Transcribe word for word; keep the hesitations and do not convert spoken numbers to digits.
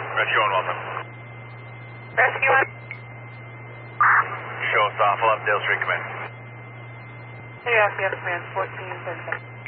Rescue one, welcome. Rescue one. Show us off, Dale Street, command. Hey, yes, yes, man. fourteen, ten seconds.